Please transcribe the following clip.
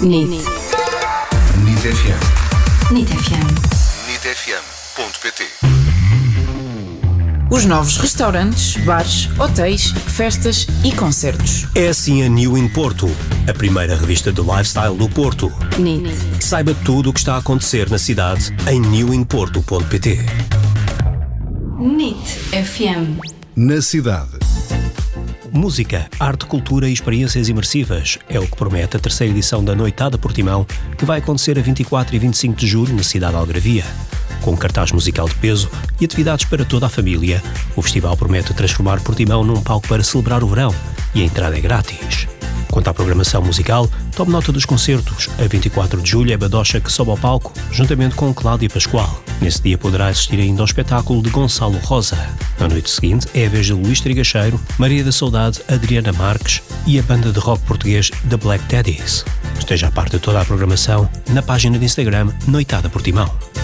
NIT. NIT FM. NIT FM. NITfm.pt. Os novos restaurantes, bares, hotéis, festas e concertos. É assim a New in Porto, a primeira revista de lifestyle do Porto. NIT. Saiba tudo o que está a acontecer na cidade em newinporto.pt. NIT FM. Na cidade. Música, arte, cultura e experiências imersivas é o que promete a terceira edição da Noitada Portimão, que vai acontecer a 24 e 25 de julho na cidade de Algarvia. Com um cartaz musical de peso e atividades para toda a família, o festival promete transformar Portimão num palco para celebrar o verão e a entrada é grátis. Quanto à programação musical, tome nota dos concertos. A 24 de julho é Badocha que sobe ao palco, juntamente com Cláudia Pascoal. Nesse dia poderá assistir ainda ao espetáculo de Gonçalo Rosa. Na noite seguinte é a vez de Luís Trigacheiro, Maria da Saudade, Adriana Marques e a banda de rock português The Black Daddies. Esteja a par de toda a programação na página de Instagram Noitada Portimão.